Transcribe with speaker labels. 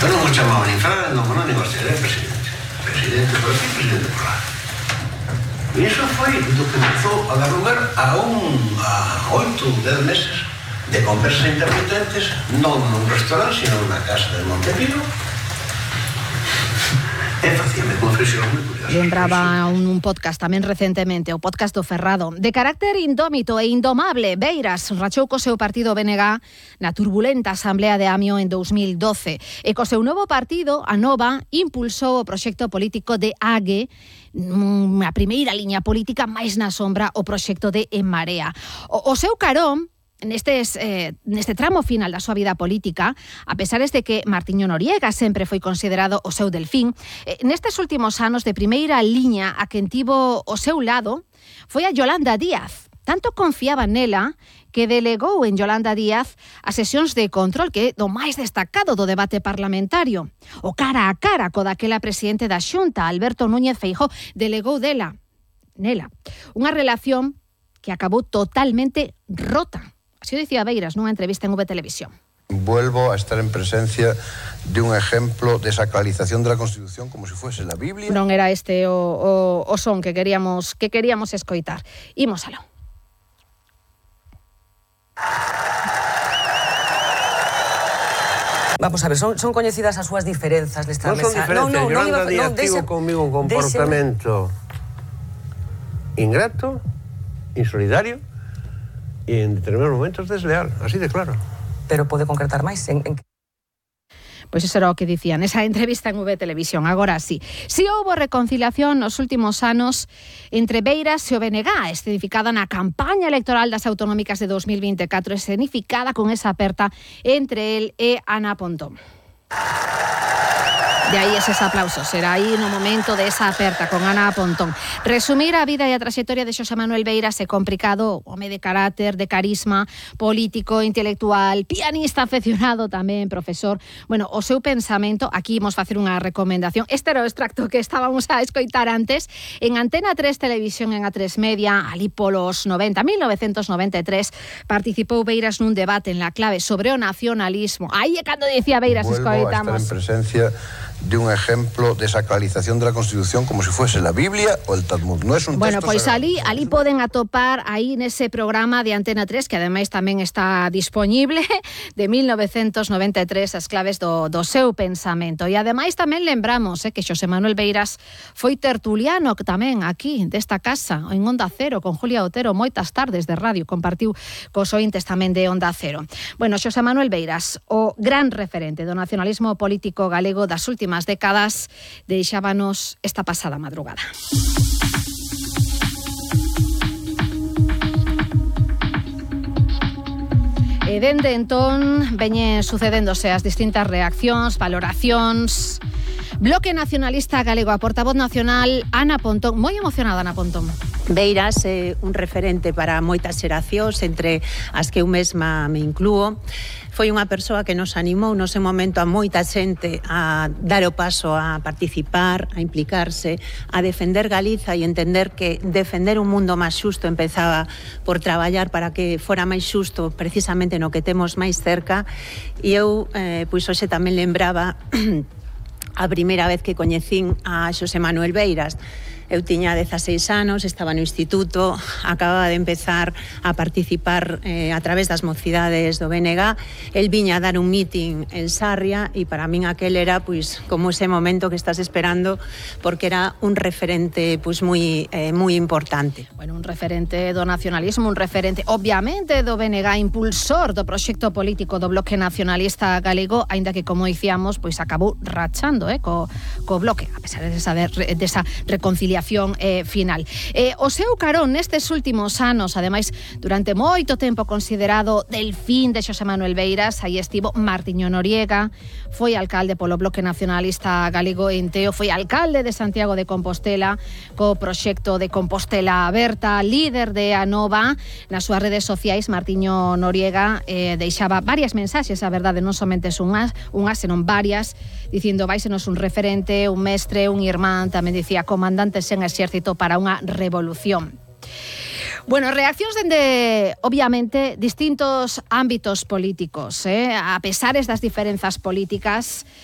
Speaker 1: non o chamaban nin Fernando Mono, nin Hostia, era presidente. Presidente por aquí, presidente por lá. E iso foi do que empezou a dar lugar a 8 ou 10 meses de conversas intermitentes, non nun restaurante, sino nunha casa de Montepío. E facíame confesión moi curiosa.
Speaker 2: Lembraba un podcast tamén recentemente, o podcast do Ferrado. De carácter indómito e indomable, Beiras rachou co seu partido BNG na turbulenta Asamblea de Amio en 2012. E co seu novo partido, a Nova, impulsou o proxecto político de AGE, a primeira liña política máis na sombra, o proxecto de En Marea. O seu carón, neste tramo final da súa vida política, a pesar de que Martiño Noriega sempre foi considerado o seu delfín, nestes últimos anos de primeira liña a quen tivo o seu lado foi a Yolanda Díaz. Tanto confiaba nela que delegou en Yolanda Díaz as sesións de control, que é do máis destacado do debate parlamentario. O cara a cara co daquela presidente da Xunta, Alberto Núñez Feijóo, delegou nela unha relación que acabou totalmente rota. Así o dicía Beiras nunha entrevista en V Televisión.
Speaker 3: Vuelvo a estar en presencia de un ejemplo de sacralización de la Constitución como si fuese la Biblia.
Speaker 2: Non era este o son que queríamos escoitar. Imos aló.
Speaker 4: Vamos a ver, son coñecidas as súas diferenzas nesta mesa.
Speaker 1: Non son diferenzas, Yolanda Díaz tivo comigo un comportamento ingrato, insolidario e en determinados momentos desleal, así de claro.
Speaker 4: Pero pode concretar máis?
Speaker 2: Pois iso era o que dicían esa entrevista en V Televisión. Agora sí. Si houbo reconciliación nos últimos anos entre Beiras e o BNG, escenificada na campaña electoral das autonómicas de 2024, escenificada con esa aperta entre el e Ana Pontón. De aí eses aplausos, será aí no momento de esa aperta con Ana Pontón. Resumir a vida e a traxectoria de Xosé Manuel Beiras é complicado, home de carácter, de carisma, político, intelectual, pianista afeccionado tamén, profesor. Bueno, o seu pensamento, aquí imos facer unha recomendación. Este era o extracto que estábamos a escoitar antes, en Antena 3 Televisión, en A3 Media, ali polos 1993, participou Beiras nun debate en La Clave sobre o nacionalismo. Aí é cando dicía Beiras, escoitamos.
Speaker 3: Vuelvo a estar en presencia de un ejemplo de sacralización de la Constitución como si fuese la Biblia o el Talmud. No es un
Speaker 2: bueno,
Speaker 3: texto
Speaker 2: pois
Speaker 3: sagrado.
Speaker 2: ali poden atopar aí nese programa de Antena 3, que ademais tamén está disponible, de 1993, as claves do seu pensamento. E ademais tamén lembramos que Xosé Manuel Beiras foi tertuliano tamén aquí desta casa, en Onda Cero, con Julia Otero, moitas tardes de radio, compartiu cos ointes tamén de Onda Cero. Bueno, Xosé Manuel Beiras, o gran referente do nacionalismo político galego das últimas décadas, deixábanos esta pasada madrugada. E dende entón veñen sucedéndose as distintas reaccións, valoracións. Bloque Nacionalista Galego, a portavoz nacional Ana Pontón, moi emocionada Ana Pontón.
Speaker 5: Beiras é un referente para moitas xeracións, entre as que eu mesma me inclúo. Foi unha persoa que nos animou no seu momento a moita xente a dar o paso a participar, a implicarse, a defender Galiza e entender que defender un mundo máis xusto empezaba por traballar para que fora máis xusto precisamente no que temos máis cerca. E eu, pois hoxe tamén lembraba a primeira vez que coñecín a Xosé Manuel Beiras. Eu tiña 16 anos, estaba no instituto, acababa de empezar a participar a través das mocidades do BNG. El viña a dar un meeting en Sarria e para min aquel era pois como ese momento que estás esperando, porque era un referente pois moi importante.
Speaker 2: Bueno, un referente do nacionalismo, un referente obviamente do BNG, impulsor do proxecto político do Bloque Nacionalista Galego, aínda que como dicíamos, pois acabou rachando co Bloque, a pesar desa reconciliación final. O seu carón nestes últimos anos, ademais, durante moito tempo considerado delfín de Xosé Manuel Beiras, aí estivo Martiño Noriega, foi alcalde polo Bloque Nacionalista Galego en Teo, foi alcalde de Santiago de Compostela, co proxecto de Compostela Aberta, líder de Anova. Nas súas redes sociais, Martiño Noriega deixaba varias mensaxes, a verdade, non somente unhas, senón varias, dicindo váisenos un referente, un mestre, un irmán, tamén dicía comandante sen exército para unha revolución. Bueno, reaccións dende, obviamente, distintos ámbitos políticos, a pesares das diferenzas políticas,